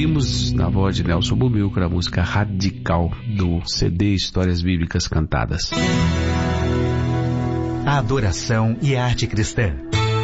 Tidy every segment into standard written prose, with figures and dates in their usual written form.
ouvimos, na voz de Nelson Bubilca, a música Radical, do CD Histórias Bíblicas Cantadas. A adoração e a arte cristã.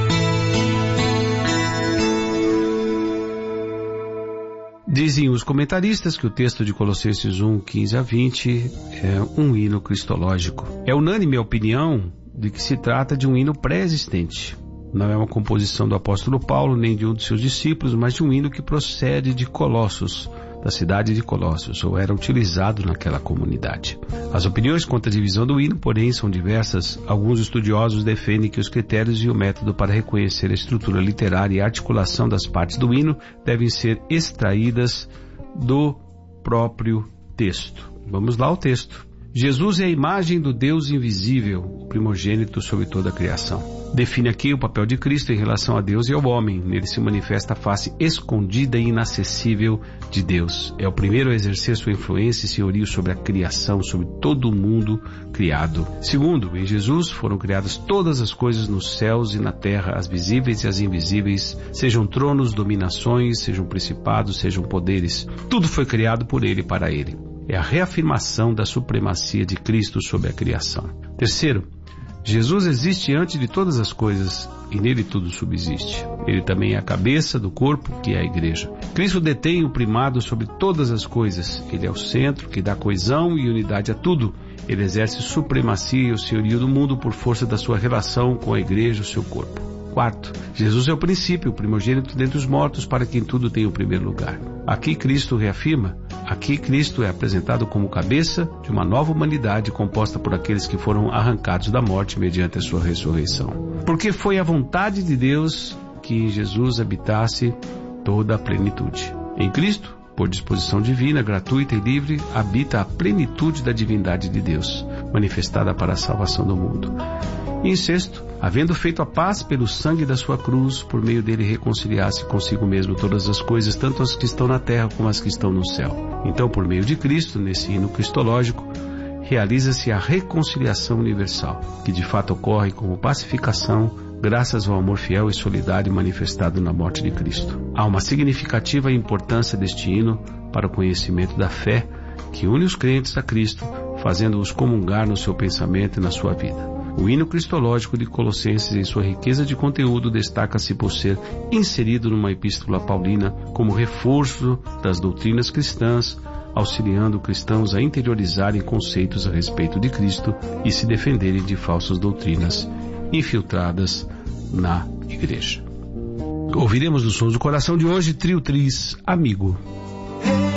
Dizem os comentaristas que o texto de Colossenses 1, 15 a 20 é um hino cristológico. É unânime a opinião de que se trata de um hino pré-existente. Não é uma composição do apóstolo Paulo, nem de um de seus discípulos, mas de um hino que procede de Colossos, da cidade de Colossos, ou era utilizado naquela comunidade. As opiniões quanto à divisão do hino, porém, são diversas. Alguns estudiosos defendem que os critérios e o método para reconhecer a estrutura literária e a articulação das partes do hino devem ser extraídas do próprio texto. Vamos lá ao texto. Jesus é a imagem do Deus invisível, primogênito sobre toda a criação. Define aqui o papel de Cristo em relação a Deus e ao homem. Nele se manifesta a face escondida e inacessível de Deus. É o primeiro a exercer sua influência e senhorio sobre a criação, sobre todo o mundo criado. Segundo, em Jesus foram criadas todas as coisas nos céus e na terra, as visíveis e as invisíveis, sejam tronos, dominações, sejam principados, sejam poderes. Tudo foi criado por Ele e para Ele. É a reafirmação da supremacia de Cristo sobre a criação. Terceiro, Jesus existe antes de todas as coisas e nele tudo subsiste. Ele também é a cabeça do corpo, que é a igreja. Cristo detém o primado sobre todas as coisas. Ele é o centro que dá coesão e unidade a tudo. Ele exerce supremacia e o senhorio do mundo por força da sua relação com a igreja, o seu corpo. Quarto, Jesus é o princípio, o primogênito dentre os mortos, para quem tudo tem o primeiro lugar. Aqui Cristo é apresentado como cabeça de uma nova humanidade composta por aqueles que foram arrancados da morte mediante a sua ressurreição. Porque foi a vontade de Deus que em Jesus habitasse toda a plenitude. Em Cristo, por disposição divina, gratuita e livre, habita a plenitude da divindade de Deus, manifestada para a salvação do mundo. E em sexto, havendo feito a paz pelo sangue da sua cruz, por meio dele reconciliasse consigo mesmo todas as coisas, tanto as que estão na terra como as que estão no céu. Então, por meio de Cristo, nesse hino cristológico, realiza-se a reconciliação universal, que de fato ocorre como pacificação, graças ao amor fiel e solidário manifestado na morte de Cristo. Há uma significativa importância deste hino para o conhecimento da fé, que une os crentes a Cristo, fazendo-os comungar no seu pensamento e na sua vida. O hino cristológico de Colossenses, em sua riqueza de conteúdo, destaca-se por ser inserido numa epístola paulina como reforço das doutrinas cristãs, auxiliando cristãos a interiorizarem conceitos a respeito de Cristo e se defenderem de falsas doutrinas infiltradas na igreja. Ouviremos os sons do coração de hoje, Trio Tris, Amigo.